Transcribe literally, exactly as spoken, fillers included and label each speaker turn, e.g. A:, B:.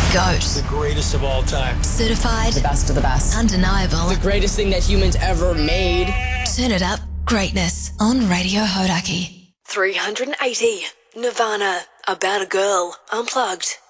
A: GOAT.
B: The greatest of all time.
A: Certified.
C: The best of the best.
A: Undeniable.
C: The greatest thing that humans ever made.
A: Turn it up. Greatness on Radio Hodaki.
D: three eighty. Nirvana. About a Girl. Unplugged.